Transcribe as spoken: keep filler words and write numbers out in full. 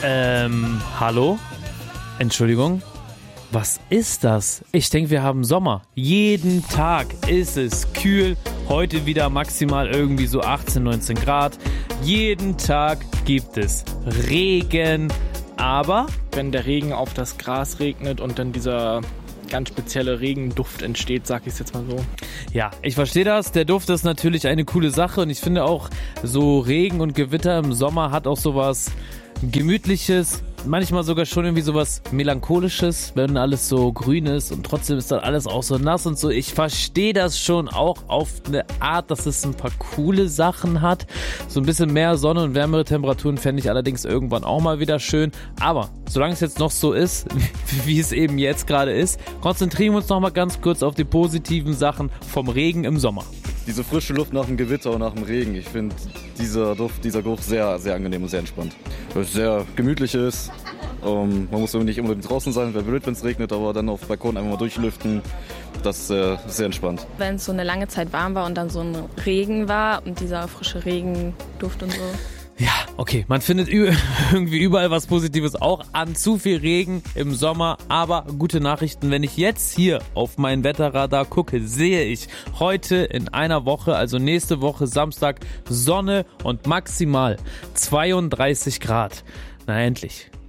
Ähm, hallo? Entschuldigung? Was ist das? Ich denke, wir haben Sommer. Jeden Tag ist es kühl. Heute wieder maximal irgendwie so achtzehn, neunzehn Grad. Jeden Tag gibt es Regen. Aber wenn der Regen auf das Gras regnet und dann dieser ganz spezielle Regenduft entsteht, sag ich es jetzt mal so. Ja, ich verstehe das. Der Duft ist natürlich eine coole Sache und ich finde auch, so Regen und Gewitter im Sommer hat auch sowas Gemütliches, manchmal sogar schon irgendwie sowas Melancholisches, wenn alles so grün ist und trotzdem ist dann alles auch so nass und so. Ich verstehe das schon auch auf eine Art, dass es ein paar coole Sachen hat. So ein bisschen mehr Sonne und wärmere Temperaturen fände ich allerdings irgendwann auch mal wieder schön. Aber solange es jetzt noch so ist, wie es eben jetzt gerade ist, konzentrieren wir uns noch mal ganz kurz auf die positiven Sachen vom Regen im Sommer. Diese frische Luft nach dem Gewitter und nach dem Regen, ich finde dieser Duft, dieser Geruch sehr, sehr angenehm und sehr entspannt. Weil es sehr gemütlich ist. Um, man muss nicht unbedingt draußen sein, wäre blöd, wenn es regnet, aber dann auf dem Balkon einfach mal durchlüften, das ist äh, sehr entspannt. Wenn es so eine lange Zeit warm war und dann so ein Regen war und dieser frische Regenduft und so. Ja, okay, man findet irgendwie überall was Positives, auch an zu viel Regen im Sommer, aber gute Nachrichten, wenn ich jetzt hier auf mein Wetterradar gucke, sehe ich heute in einer Woche, also nächste Woche Samstag, Sonne und maximal zweiunddreißig Grad. Na endlich.